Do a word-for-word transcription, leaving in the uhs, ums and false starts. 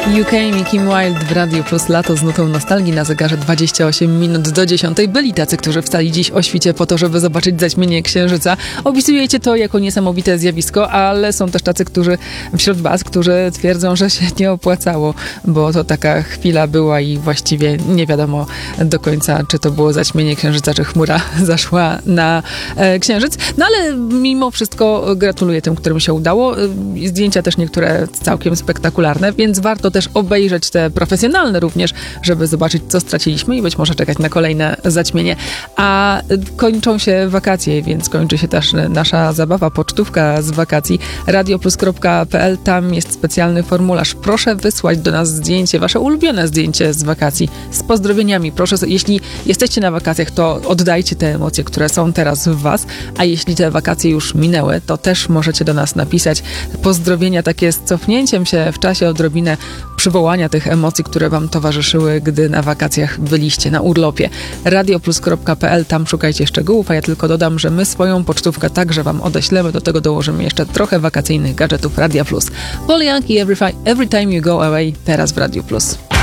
U K i Kim Wilde w Radio Plus Lato z nutą nostalgii na zegarze dwadzieścia osiem minut do dziesiątej. Byli tacy, którzy wstali dziś o świcie po to, żeby zobaczyć zaćmienie księżyca. Opisujecie to jako niesamowite zjawisko, ale są też tacy, którzy wśród was, którzy twierdzą, że się nie opłacało, bo to taka chwila była i właściwie nie wiadomo do końca, czy to było zaćmienie księżyca, czy chmura zaszła na e, księżyc. No ale mimo wszystko gratuluję tym, którym się udało. Zdjęcia też niektóre całkiem spektakularne, więc warto też obejrzeć te profesjonalne również, żeby zobaczyć, co straciliśmy i być może czekać na kolejne zaćmienie. A kończą się wakacje, więc kończy się też nasza zabawa, pocztówka z wakacji. radioplus kropka p l, tam jest specjalny formularz. Proszę wysłać do nas zdjęcie, wasze ulubione zdjęcie z wakacji z pozdrowieniami. Proszę, jeśli jesteście na wakacjach, to oddajcie te emocje, które są teraz w was, a jeśli te wakacje już minęły, to też możecie do nas napisać pozdrowienia takie z cofnięciem się w czasie, odrobinę przywołania tych emocji, które wam towarzyszyły, gdy na wakacjach byliście na urlopie. radioplus kropka p l, tam szukajcie szczegółów, a ja tylko dodam, że my swoją pocztówkę także wam odeślemy, do tego dołożymy jeszcze trochę wakacyjnych gadżetów Radia Plus. Paul Young i Every, Every Time You Go Away teraz w Radio Plus.